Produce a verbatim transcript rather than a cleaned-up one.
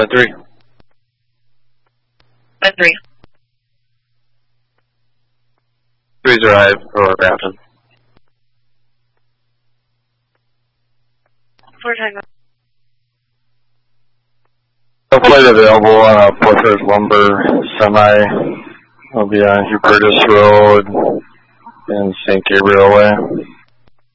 Line three. Line three. Three's arrived for Grafton. Four Tango. A flight available on a Porter's Lumber semi. Will be on Hubertus Road in Saint Gabriel Way.